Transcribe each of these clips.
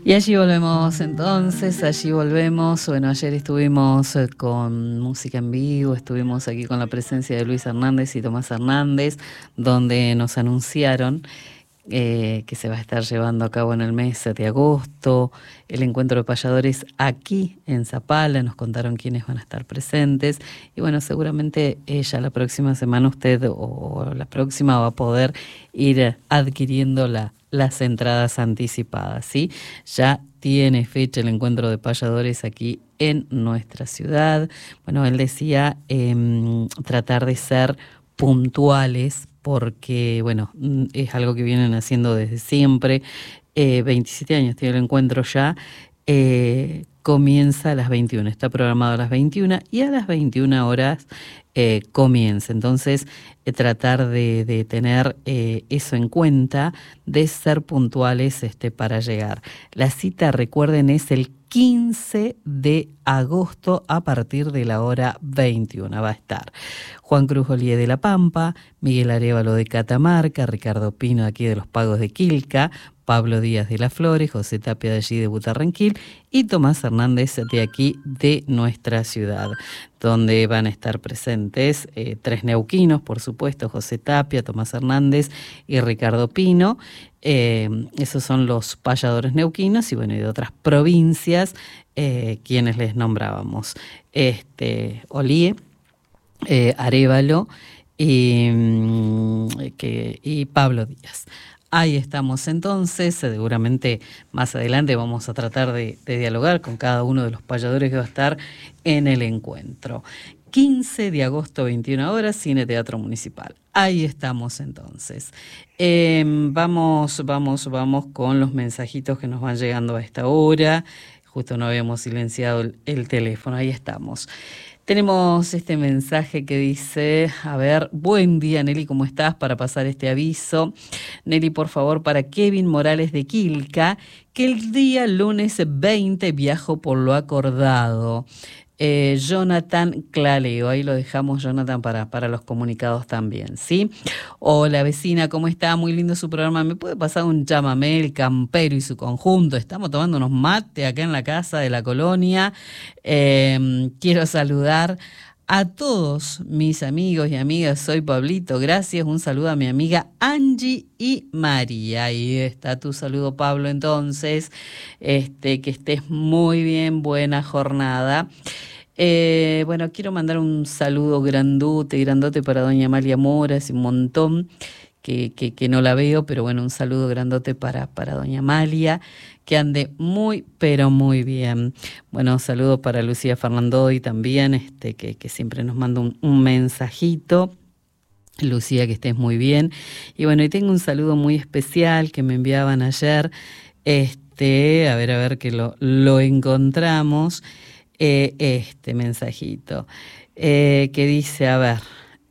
Y allí volvemos entonces, allí volvemos. Bueno, ayer estuvimos con música en vivo, estuvimos aquí con la presencia de Luis Hernández y Tomás Hernández, donde nos anunciaron que se va a estar llevando a cabo en el mes de agosto el encuentro de payadores aquí en Zapala. Nos contaron quiénes van a estar presentes y bueno, seguramente ya la próxima semana usted o la próxima va a poder ir adquiriendo las entradas anticipadas, ¿sí? Ya tiene fecha el encuentro de payadores aquí en nuestra ciudad. Bueno, él decía tratar de ser puntuales porque, bueno, es algo que vienen haciendo desde siempre. 27 años tiene el encuentro ya. Comienza a las 21, está programado a las 21 y a las 21 horas comienza. Entonces, tratar de tener eso en cuenta, de ser puntuales para llegar. La cita, recuerden, es el 15 de agosto a partir de la hora 21. Va a estar Juan Cruz Olié de La Pampa, Miguel Arévalo de Catamarca, Ricardo Pino de aquí de Los Pagos de Quilca, Pablo Díaz de Las Flores, José Tapia de allí de Butarranquil y Tomás Hernández de aquí de nuestra ciudad, donde van a estar presentes 3 neuquinos, por supuesto, José Tapia, Tomás Hernández y Ricardo Pino. Esos son los payadores neuquinos y bueno, y de otras provincias quienes les nombrábamos. Olié, Arévalo y Pablo Díaz. Ahí estamos entonces, seguramente más adelante vamos a tratar de dialogar con cada uno de los payadores que va a estar en el encuentro. 15 de agosto, 21 horas, Cine Teatro Municipal. Ahí estamos entonces. Vamos con los mensajitos que nos van llegando a esta hora. Justo no habíamos silenciado el teléfono, ahí estamos. Tenemos este mensaje que dice, a ver, buen día Nelly, ¿cómo estás? Para pasar este aviso. Nelly, por favor, para Kevin Morales de Quilca, que el día lunes 20 viajo por lo acordado. Jonathan Claleo, ahí lo dejamos, Jonathan, para los comunicados también, ¿sí? Hola vecina, ¿cómo está? Muy lindo su programa. ¿Me puede pasar un chamamé, el campero y su conjunto? Estamos tomando unos mates acá en la casa de la colonia. Quiero saludar a todos mis amigos y amigas. Soy Pablito, gracias. Un saludo a mi amiga Angie y María. Ahí está tu saludo, Pablo, entonces. Que estés muy bien, buena jornada. Bueno, quiero mandar un saludo grandote para doña Amalia Mora, hace un montón que no la veo, pero bueno, un saludo grandote para doña Amalia, que ande muy, pero muy bien. Bueno, saludo para Lucía Fernandoy también, que siempre nos manda un mensajito. Lucía, que estés muy bien. Y bueno, y tengo un saludo muy especial que me enviaban ayer, a ver que lo encontramos. Este mensajito que dice, a ver,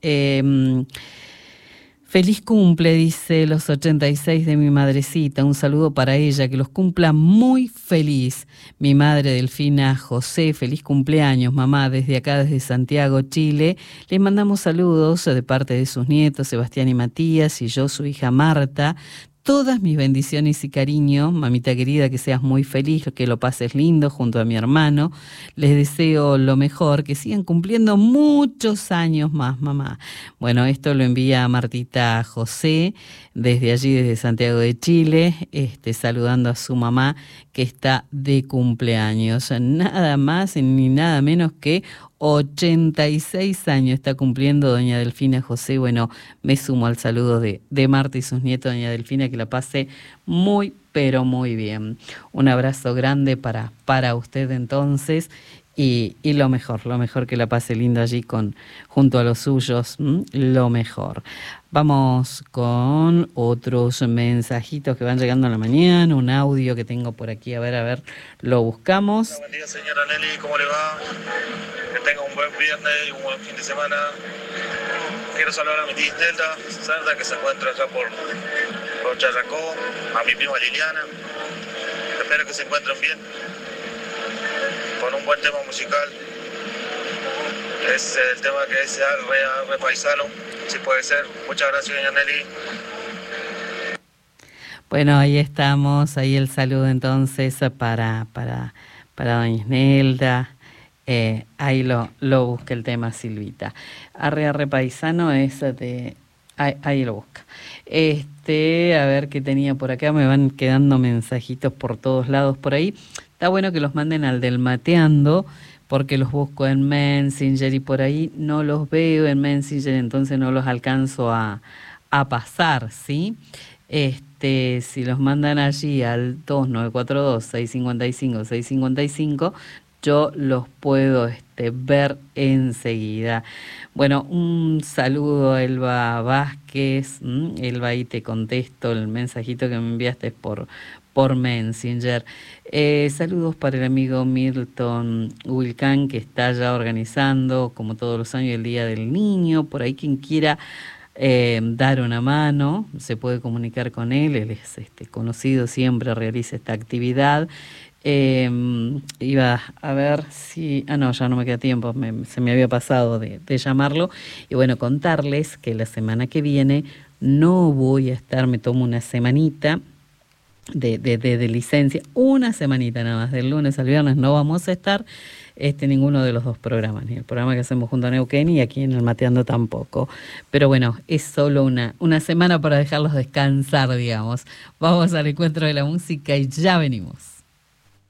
feliz cumple, dice, los 86 de mi madrecita, un saludo para ella, que los cumpla muy feliz, mi madre Delfina José, feliz cumpleaños mamá, desde acá, desde Santiago, Chile, les mandamos saludos de parte de sus nietos Sebastián y Matías y yo, su hija Marta. Todas mis bendiciones y cariño, mamita querida, que seas muy feliz, que lo pases lindo junto a mi hermano. Les deseo lo mejor, que sigan cumpliendo muchos años más, mamá. Bueno, esto lo envía Martita José, desde allí, desde Santiago de Chile, saludando a su mamá, que está de cumpleaños. Nada más ni nada menos que 86 años está cumpliendo doña Delfina José. Bueno, me sumo al saludo de Marta y sus nietos, doña Delfina, que la pase muy, pero muy bien. Un abrazo grande para usted entonces y lo mejor que la pase lindo allí junto a los suyos, lo mejor. Vamos con otros mensajitos que van llegando a la mañana, un audio que tengo por aquí, a ver, lo buscamos. Hola, buen día señora Nelly, ¿cómo le va? Que tenga un buen viernes y un buen fin de semana. Quiero saludar a mi tía Zelda, que se encuentra acá por Charracó, a mi prima Liliana. Espero que se encuentren bien, con un buen tema musical. Es el tema que es re paisano, si puede ser. Muchas gracias, doña Nelly. Bueno, ahí estamos, ahí el saludo entonces para doña Isnelda. Ahí lo busca el tema Silvita. Arre paisano es de... Ahí lo busca. A ver qué tenía por acá, me van quedando mensajitos por todos lados por ahí. Está bueno que los manden al del Mateando, porque los busco en Messenger y por ahí no los veo en Messenger, entonces no los alcanzo a pasar, ¿sí? Si los mandan allí al 2942-655-655, yo los puedo ver enseguida. Bueno, un saludo a Elba Vázquez. Elba, ahí te contesto el mensajito que me enviaste por Messenger. Saludos para el amigo Milton Wilcan, que está ya organizando, como todos los años, el Día del Niño. Por ahí quien quiera dar una mano, se puede comunicar con él. Él es conocido, siempre realiza esta actividad. Iba a ver si... no, ya no me queda tiempo, se me había pasado de llamarlo. Y bueno, contarles que la semana que viene no voy a estar, me tomo una semanita de licencia, una semanita nada más, del lunes al viernes no vamos a estar ninguno de los dos programas, ni el programa que hacemos junto a Neuquén y aquí en el Mateando tampoco. Pero bueno, es solo una semana para dejarlos descansar, digamos. Vamos al encuentro de la música y ya venimos.